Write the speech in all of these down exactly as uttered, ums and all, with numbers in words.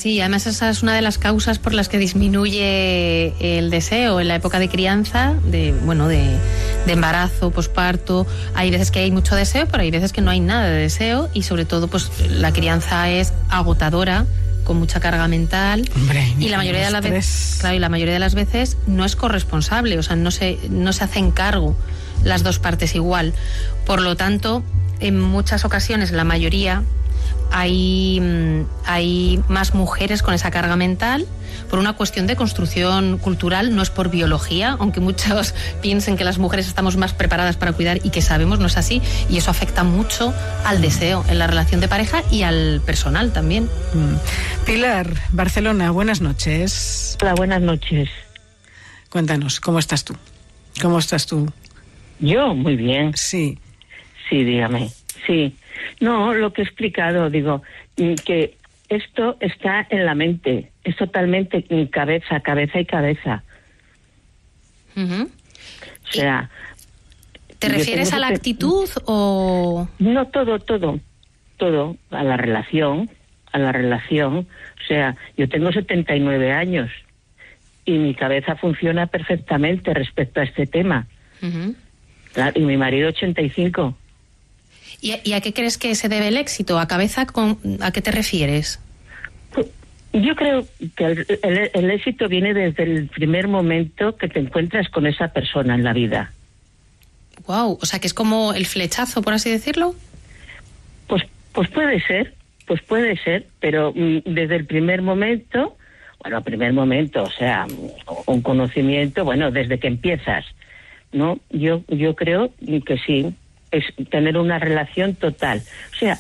Sí, además esa es una de las causas por las que disminuye el deseo en la época de crianza, de bueno, de, de embarazo, posparto. Hay veces que hay mucho deseo, pero hay veces que no hay nada de deseo y sobre todo pues la crianza es agotadora, con mucha carga mental. Hombre, y la mayoría de las veces, claro, y la mayoría de las veces no es corresponsable, o sea, no se no se hacen cargo las dos partes igual. Por lo tanto, en muchas ocasiones, la mayoría, hay, hay más mujeres con esa carga mental por una cuestión de construcción cultural, no es por biología, aunque muchos piensen que las mujeres estamos más preparadas para cuidar y que sabemos, no es así, y eso afecta mucho al deseo en la relación de pareja y al personal también. Pilar, Barcelona, buenas noches. Hola, buenas noches. Cuéntanos, ¿cómo estás tú? ¿Cómo estás tú? Yo, muy bien. Sí. Sí, dígame. Sí. No, lo que he explicado, digo, que esto está en la mente, es totalmente cabeza, cabeza y cabeza. Uh-huh. O sea... ¿Te refieres a la este... actitud o...? No, todo, todo, todo, a la relación, a la relación. O sea, yo tengo setenta y nueve años y mi cabeza funciona perfectamente respecto a este tema. Uh-huh. Y mi marido ochenta y cinco. ¿Y a, ¿Y a qué crees que se debe el éxito? ¿A cabeza? Con, ¿A qué te refieres? Yo creo que el, el, el éxito viene desde el primer momento que te encuentras con esa persona en la vida. Wow, o sea, que es como el flechazo, por así decirlo. Pues, pues puede ser, pues puede ser, pero mm, desde el primer momento, bueno, primer momento, o sea, un conocimiento, bueno, desde que empiezas, ¿no? Yo, yo creo que sí. Es tener una relación total. O sea,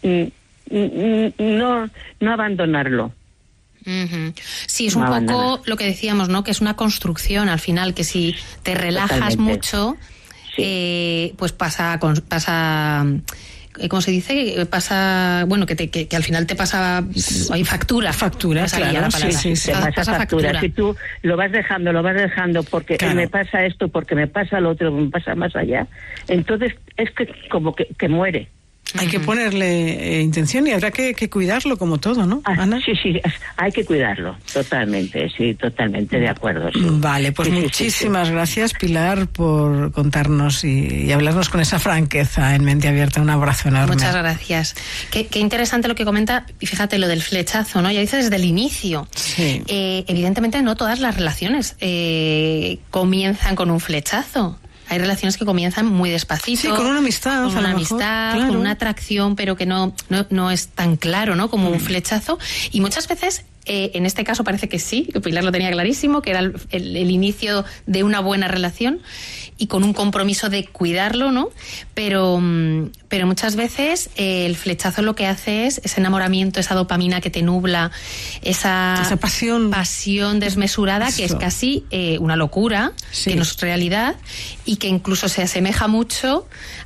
no, no abandonarlo. Uh-huh. Sí, es un no poco abandonar. Lo que decíamos, ¿no? Que es una construcción al final, que si te relajas Totalmente. mucho, sí. eh, pues pasa, pasa, ¿cómo se dice? Pasa, bueno, que, te, que, que al final te pasa, hay factura. Factura, claro, la sí, sí, sí. Te pasa, pasa factura. factura. Si tú lo vas dejando, lo vas dejando, porque claro. me pasa esto, porque me pasa lo otro, me pasa más allá, entonces es que como que, que muere. Hay que ponerle eh, intención y habrá que, que cuidarlo como todo, ¿no, ah, Ana? Sí, sí, hay que cuidarlo, totalmente, sí, totalmente de acuerdo. Sí. Vale, pues sí, muchísimas sí, sí, gracias, Pilar, por contarnos y, y hablarnos con esa franqueza en Mente Abierta. Un abrazo enorme. Muchas gracias. Qué, qué interesante lo que comenta, y fíjate lo del flechazo, ¿no? Ya dice desde el inicio. Sí. Eh, evidentemente no todas las relaciones eh, comienzan con un flechazo. Hay relaciones que comienzan muy despacito. Sí, con una amistad. Con una mejor, amistad, claro. con una atracción, pero que no, no, no es tan claro, ¿no? Como mm. un flechazo. Y muchas veces, eh, en este caso parece que sí, que Pilar lo tenía clarísimo, que era el, el, el inicio de una buena relación y con un compromiso de cuidarlo, ¿no? Pero, pero muchas veces eh, el flechazo lo que hace es ese enamoramiento, esa dopamina que te nubla, esa, esa pasión. pasión desmesurada, Eso. que es casi eh, una locura, sí. que no es realidad, y que incluso se asemeja mucho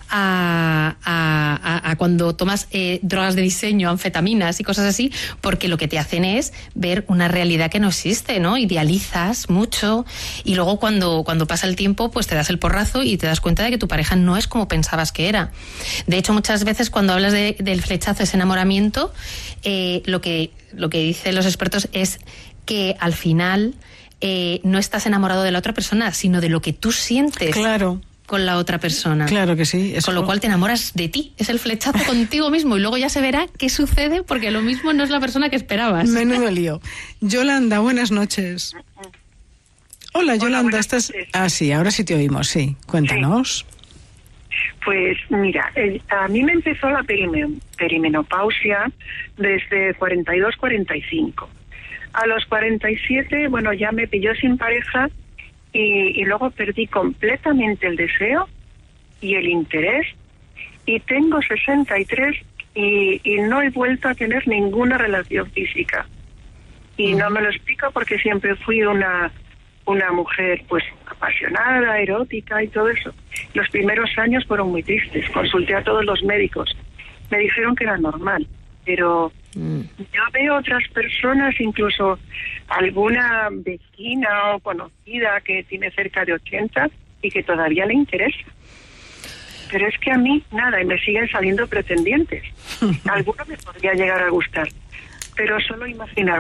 a, a, a, a cuando tomas eh, drogas de diseño, anfetaminas y cosas así, porque lo que te hacen es ver una realidad que no existe, ¿no? Idealizas mucho y luego cuando, cuando pasa el tiempo pues te das el porrazo y te das cuenta de que tu pareja no es como pensabas que era. De hecho, muchas veces cuando hablas de, del flechazo, ese enamoramiento, eh, lo que, lo que dicen los expertos es que al final eh, no estás enamorado de la otra persona, sino de lo que tú sientes. Claro. Con la otra persona. Claro que sí. Eso. Con lo cual te enamoras de ti. Es el flechazo contigo mismo y luego ya se verá qué sucede porque lo mismo no es la persona que esperabas. Menudo lío. Yolanda, buenas noches. Hola, Yolanda. Hola, ¿estás? Noches. Ah, sí, ahora sí te oímos, sí. Cuéntanos. Sí. Pues mira, el, a mí me empezó la perimen, perimenopausia desde cuarenta y dos, cuarenta y cinco. A los cuarenta y siete, bueno, ya me pilló sin pareja. Y, y luego perdí completamente el deseo y el interés y tengo sesenta y tres y, y no he vuelto a tener ninguna relación física y mm. no me lo explico porque siempre fui una una mujer pues apasionada, erótica y todo eso. Los primeros años fueron muy tristes, consulté a todos los médicos, me dijeron que era normal, pero mm. yo veo otras personas, incluso alguna vecina o conocida que tiene cerca de ochenta y que todavía le interesa. Pero es que a mí nada, y me siguen saliendo pretendientes. Alguno me podría llegar a gustar, pero solo imaginar